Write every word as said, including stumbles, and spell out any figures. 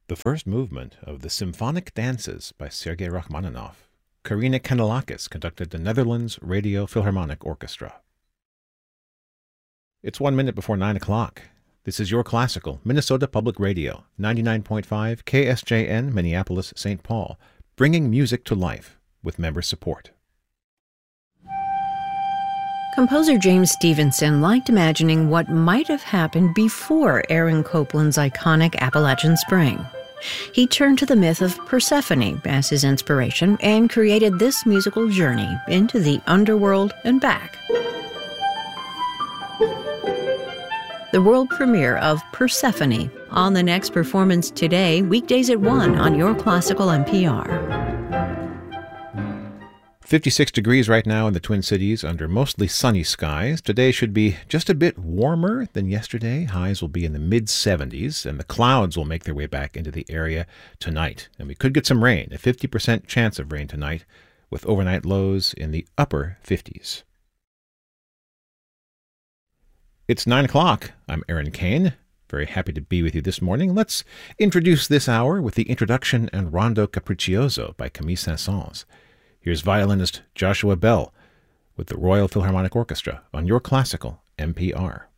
The first movement of the Symphonic Dances by Sergei Rachmaninoff. Karina Kanellakis conducted the Netherlands Radio Philharmonic Orchestra. It's one minute before nine o'clock. This is Your Classical, Minnesota Public Radio, ninety-nine point five K S J N, Minneapolis, Saint Paul, bringing music to life with member support. Composer James Stevenson liked imagining what might have happened before Aaron Copland's iconic Appalachian Spring. He turned to the myth of Persephone as his inspiration and created this musical journey into the underworld and back. The world premiere of Persephone on the next performance today, weekdays at one on Your Classical N P R. fifty-six degrees right now in the Twin Cities under mostly sunny skies. Today should be just a bit warmer than yesterday. Highs will be in the mid seventies, and the clouds will make their way back into the area tonight. And we could get some rain, a fifty percent chance of rain tonight, with overnight lows in the upper fifties. It's nine o'clock. I'm Aaron Kane. Very happy to be with you this morning. Let's introduce this hour with the introduction and Rondo Capriccioso by Camille Saint-Saëns. Here's violinist Joshua Bell with the Royal Philharmonic Orchestra on Your Classical N P R.